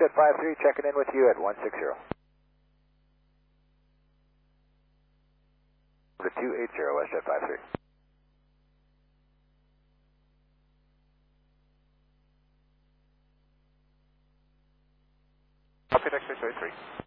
WestJet 53 checking in with you at 160. To 280 WestJet 53. Copy, X-ray 23.